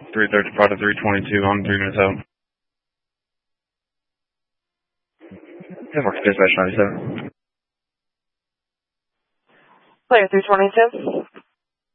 335 to 322 on 3 minutes out. Dispatch 97. Player 322.